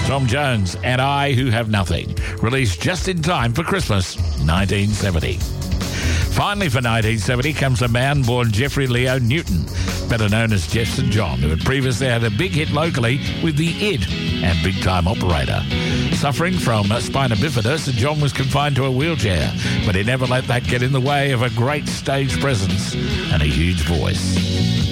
Tom Jones and I Who Have Nothing, released just in time for Christmas 1970. Finally, for 1970 comes a man born Jeffrey Leo Newton, better known as Jeff St. John, who had previously had a big hit locally with the Id and Big Time Operator. Suffering from spina bifida, St. John was confined to a wheelchair, but he never let that get in the way of a great stage presence and a huge voice.